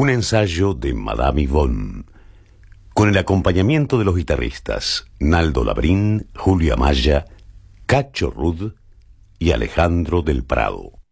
Un ensayo de Madame Yvonne, con el acompañamiento de los guitarristas Naldo Labrín, Julio Amaya, Cacho Rud y Alejandro del Prado.